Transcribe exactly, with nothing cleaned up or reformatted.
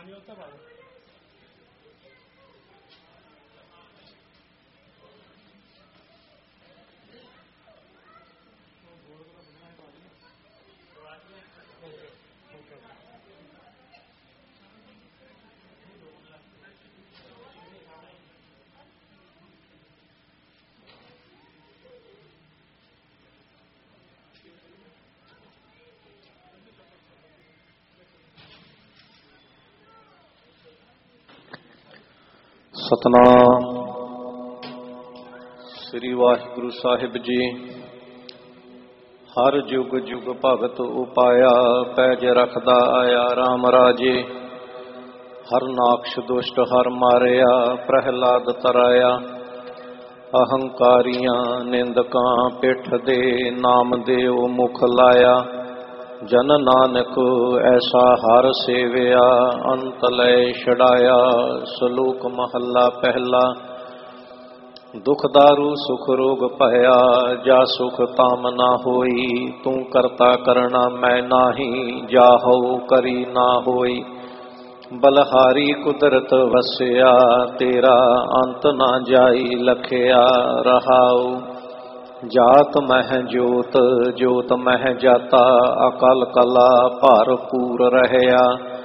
ਸਤਨਾਮ ਸ੍ਰੀ ਵਾਹਿਗੁਰੂ ਸਾਹਿਬ ਜੀ। ਹਰ ਜੁਗ ਜੁਗ ਭਗਤ ਉਪਾਇਆ, ਪੈਜ ਰਖਦਾ ਆਇਆ ਰਾਮ ਰਾਜੇ। ਹਰ ਨਾਕਸ਼ ਦੁਸ਼ਟ ਹਰ ਮਾਰਿਆ, ਪ੍ਰਹਿਲਾਦ ਤਰਾਇਆ। ਅਹੰਕਾਰੀਆਂ ਨਿੰਦਕਾਂ ਪਿੱਠ ਦੇ, ਨਾਮ ਦੇਉ ਮੁਖ ਲਾਇਆ। ਜਨ ਨਾਨਕ ਐਸਾ ਹਰ ਸੇਵਿਆ, ਅੰਤ ਲੈ ਛਡਾਇਆ। ਸਲੋਕ ਮਹੱਲਾ ਪਹਿਲਾ। ਦੁਖ ਦਾਰੂ ਸੁਖ ਰੋਗ ਭਇਆ, ਜਾ ਸੁਖ ਤਾਮ ਨਾ ਹੋਈ। ਤੂੰ ਕਰਤਾ ਕਰਣਾ ਮੈਂ ਨਾਹੀ, ਜਾਹਉ ਕਰੀ ਨਾ ਹੋਈ। ਬਲਹਾਰੀ ਕੁਦਰਤ ਵਸਿਆ, ਤੇਰਾ ਅੰਤ ਨਾ ਜਾਈ ਲਖਿਆ। ਰਹਾਉ ਜਾਤ ਮਹਿ ਜੋਤ, ਜੋਤ ਮਹਿ ਜਾਤਾ। ਅਕਲ ਕਲਾ ਭਰਪੂਰ ਰਹਿਆ।